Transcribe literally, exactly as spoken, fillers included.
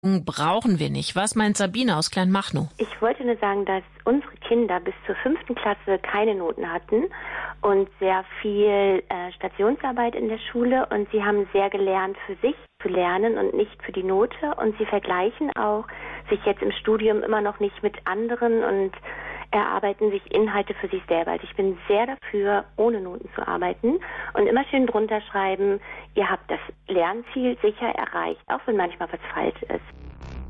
brauchen wir nicht. Was meint Sabine aus Kleinmachnow? Ich wollte nur sagen, dass unsere Kinder bis zur fünften Klasse keine Noten hatten und sehr viel äh, Stationsarbeit in der Schule, und sie haben sehr gelernt, für sich zu lernen und nicht für die Note, und sie vergleichen auch sich jetzt im Studium immer noch nicht mit anderen und erarbeiten sich Inhalte für sich selber. Also ich bin sehr dafür, ohne Noten zu arbeiten und immer schön drunter schreiben, ihr habt das Lernziel sicher erreicht, auch wenn manchmal was falsch ist.